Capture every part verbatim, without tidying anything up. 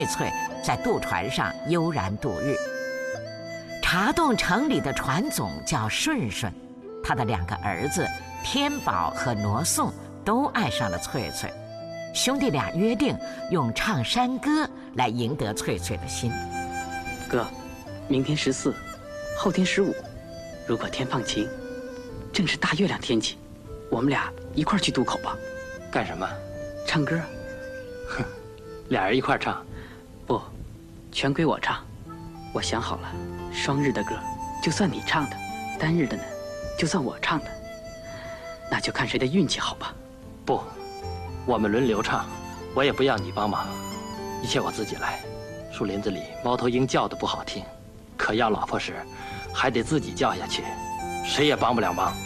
翠在渡船上悠然度日。茶洞城里的船总叫顺顺，他的两个儿子天宝和罗宋都爱上了翠翠，兄弟俩约定用唱山歌来赢得翠翠的心。 哥，明天十四，后天十五，如果天放晴，正是大月亮天气，我们俩一块儿去渡口吧。 干什么？ 唱歌。 哼，俩人一块儿唱？ 不，全归我唱。我想好了，双日的歌就算你唱的，单日的呢，就算我唱的。那就看谁的运气好吧。 不，我们轮流唱，我也不要你帮忙，一切我自己来。树林子里猫头鹰叫的不好听，可要老婆时，还得自己叫下去，谁也帮不了忙。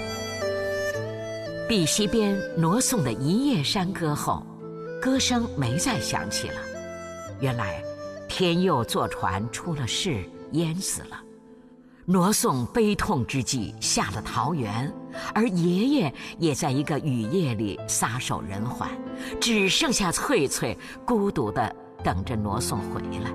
碧溪边挪送的一夜山歌后，歌声没再响起了。原来天佑坐船出了事，淹死了。挪送悲痛之际下了桃园，而爷爷也在一个雨夜里撒手人寰，只剩下翠翠孤独地等着挪送回来。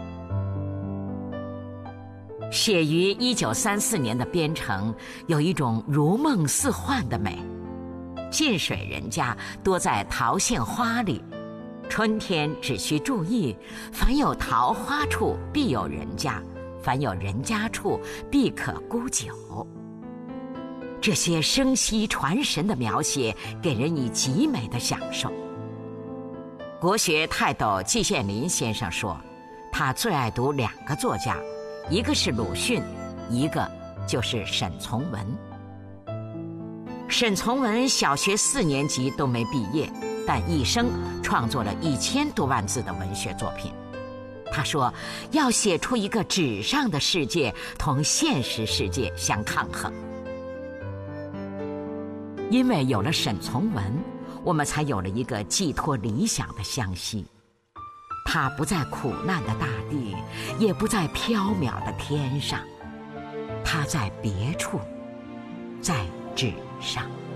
写于一九三四年的《边城》有一种如梦似幻的美。近水人家多在桃杏花里，春天只需注意，凡有桃花处必有人家，凡有人家处必可沽酒。这些生息传神的描写给人以极美的享受。国学泰斗季羡林先生说，他最爱读两个作家，一个是鲁迅，一个就是沈从文。沈从文小学四年级都没毕业，但一生创作了一千多万字的文学作品。他说，要写出一个纸上的世界同现实世界相抗衡。因为有了沈从文，我们才有了一个寄托理想的湘西。它不在苦难的大地，也不在缥缈的天上，它在别处，在纸上。